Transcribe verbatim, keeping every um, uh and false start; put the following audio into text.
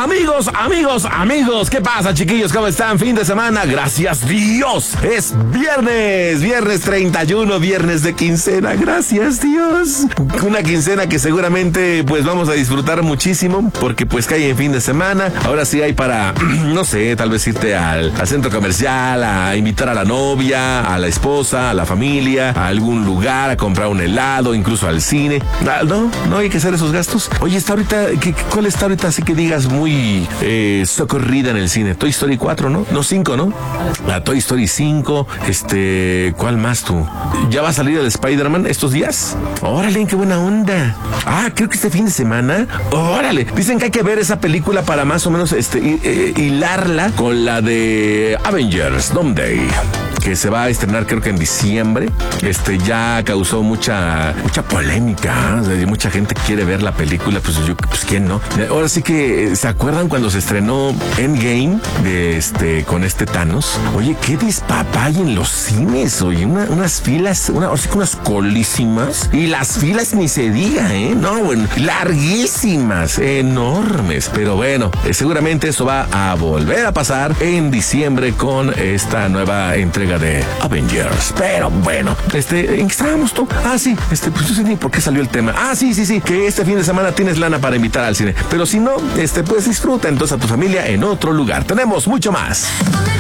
amigos, amigos, amigos. ¿Qué pasa, chiquillos? ¿Cómo están? Fin de semana, gracias Dios. Es viernes, viernes treinta y uno, viernes de quincena, gracias Dios. Una quincena que seguramente pues vamos a disfrutar muchísimo porque pues cae en fin de semana. Ahora sí hay para, no sé, tal vez irte al, al centro comercial, a invitar a la novia, a la esposa, a la familia, a algún lugar, a comprar un helado, incluso al cine. No, no hay que hacer esos gastos. Oye, está ahorita, ¿qué, ¿cuál está ahorita así que digas muy eh, socorrida en el cine? Toy Story cuatro, ¿no? No, cinco, ¿no? La Toy Story cinco, este, ¿cuál más tú? ¿Ya va a salir el Spider-Man estos días? Órale, qué buena onda. Ah, creo que este fin de semana. Órale, dicen que hay que ver esa película para más o menos este eh, hilarla con la de Avengers Doomsday, que se va a estrenar creo que en diciembre. Este ya causó mucha mucha polémica, ¿eh? O sea, mucha gente quiere ver la película, pues yo, pues quién no. Ahora sí que, ¿se acuerdan cuando se estrenó Endgame de este con este Thanos? Oye, qué dispapay en los cines, oye, una, unas filas, una, o sea, unas colísimas, y las filas ni se diga, ¿eh? No, bueno, larguísimas, enormes, pero bueno, eh, seguramente eso va a volver a pasar en diciembre con esta nueva entrega de Avengers. Pero bueno, este, ¿en qué estábamos tú? Ah, sí, este, pues no sé ni por qué salió el tema. Ah, sí, sí, sí, que este fin de semana tienes lana para invitar al cine. Pero si no, este, pues disfruta entonces a tu familia en otro lugar. Tenemos mucho más.